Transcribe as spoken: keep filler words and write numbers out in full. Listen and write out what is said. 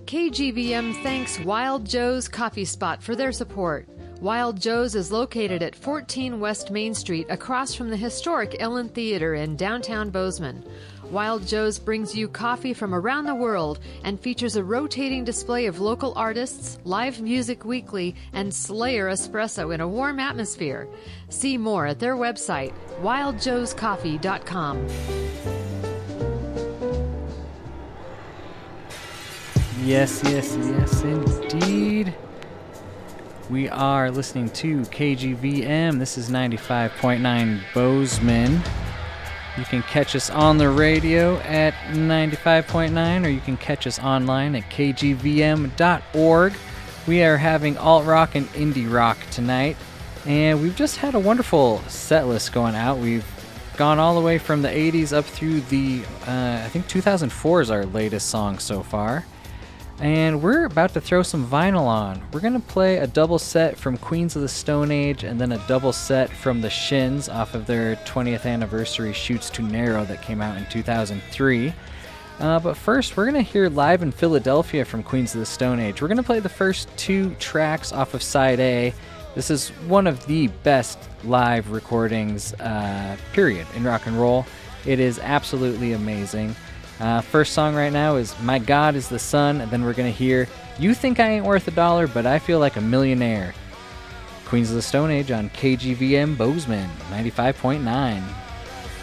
K G V M thanks Wild Joe's Coffee Spot for their support. Wild Joe's is located at fourteen West Main Street across from the historic Ellen Theater in downtown Bozeman. Wild Joe's brings you coffee from around the world and features a rotating display of local artists, live music weekly, and Slayer espresso in a warm atmosphere. See more at their website, wild joes coffee dot com. Yes, yes, yes, indeed. We are listening to K G V M. This is ninety-five point nine Bozeman. You can catch us on the radio at ninety-five point nine, or you can catch us online at k g v m dot org. We are having alt rock and indie rock tonight, and we've just had a wonderful set list going out. We've gone all the way from the eighties up through the, uh, I think two thousand four is our latest song so far. And we're about to throw some vinyl on. We're going to play a double set from Queens of the Stone Age and then a double set from the Shins off of their twentieth anniversary Shoots Too Narrow that came out in two thousand three. Uh, but first, we're going to hear Live in Philadelphia from Queens of the Stone Age. We're going to play the first two tracks off of Side A. This is one of the best live recordings, uh, period, in rock and roll. It is absolutely amazing. Uh, first song right now is My God is the Sun, and then we're going to hear You Think I Ain't Worth a Dollar, But I Feel Like a Millionaire. Queens of the Stone Age on K G V M Bozeman, ninety-five point nine.